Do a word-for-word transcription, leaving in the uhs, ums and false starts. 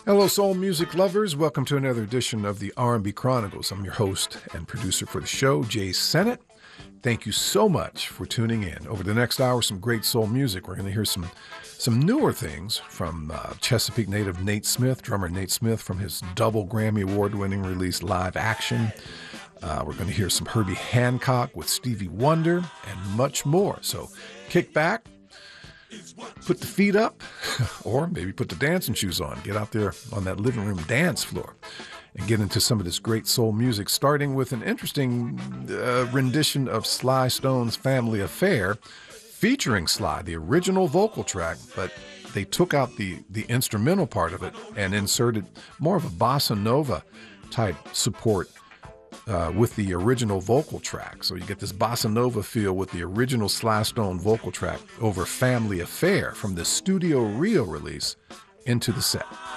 Hello, soul music lovers. Welcome to another edition of the R and B Chronicles. I'm your host and producer for the show, Jay Sennett. Thank you so much for tuning in. Over the next hour, some great soul music. We're going to hear some some newer things from uh, Chesapeake native Nate Smith, drummer Nate Smith, from his double Grammy Award-winning release, Live Action. Uh, we're going to hear some Herbie Hancock with Stevie Wonder and much more. So kick back, put the feet up, or maybe put the dancing shoes on. Get out there on that living room dance floor and get into some of this great soul music, starting with an interesting uh, rendition of Sly Stone's Family Affair, featuring Sly, the original vocal track, but they took out the, the instrumental part of it and inserted more of a bossa nova type support Uh, with the original vocal track. So you get this bossa nova feel with the original Sly Stone vocal track over Family Affair from the Studio Rio release into the set.